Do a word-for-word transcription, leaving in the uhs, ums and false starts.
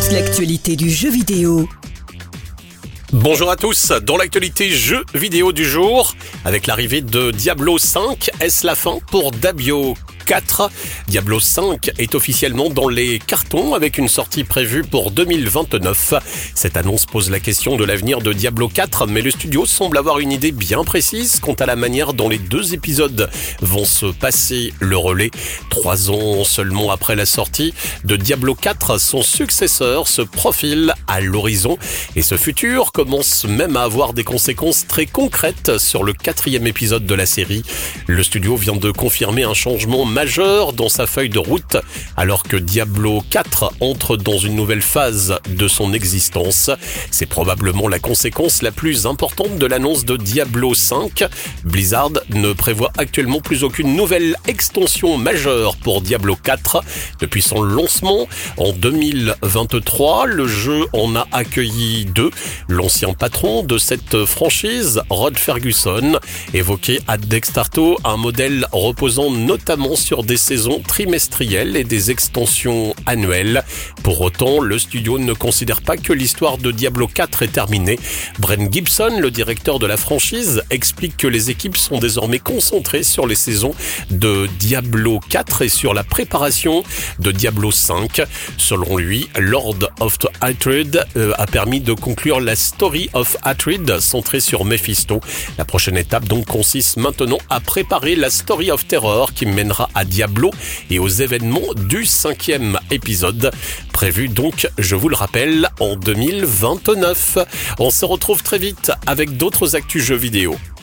toute l'actualité du jeu vidéo. Bonjour à tous, dans l'actualité jeux vidéo du jour, avec l'arrivée de Diablo cinq, est-ce la fin pour Diablo quatre? Diablo cinq est officiellement dans les cartons avec une sortie prévue pour deux mille vingt-neuf. Cette annonce pose la question de l'avenir de Diablo quatre, mais le studio semble avoir une idée bien précise quant à la manière dont les deux épisodes vont se passer le relais. Trois ans seulement après la sortie de Diablo quatre, son successeur se profile à l'horizon et ce futur commence même à avoir des conséquences très concrètes sur le quatrième épisode de la série. Le studio vient de confirmer un changement majeur dans sa feuille de route alors que Diablo quatre entre dans une nouvelle phase de son existence. C'est probablement la conséquence la plus importante de l'annonce de Diablo cinq. Blizzard ne prévoit actuellement plus aucune nouvelle extension majeure pour Diablo quatre. Depuis son lancement en deux mille vingt-trois, le jeu en a accueilli deux. L'ancien patron de cette franchise, Rod Ferguson, évoquait à Dextarto un modèle reposant notamment sur des saisons trimestrielles et des extensions annuelles. Pour autant, le studio ne considère pas que l'histoire de Diablo quatre est terminée. Brent Gibson, le directeur de la franchise, explique que les équipes sont désormais concentrées sur les saisons de Diablo quatre et sur la préparation de Diablo cinq. Selon lui, Lord of Hatred euh, a permis de conclure la Story of Hatred centrée sur Mephisto. La prochaine étape donc consiste maintenant à préparer la Story of Terror qui mènera à Diablo et aux événements du cinquième épisode, prévu donc, je vous le rappelle, en deux mille vingt-neuf. On se retrouve très vite avec d'autres actus jeux vidéo.